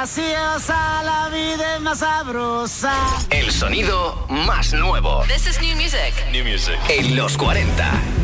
graciosa, la vida es más sabrosa. El sonido más nuevo. This is new music. New music. En los 40.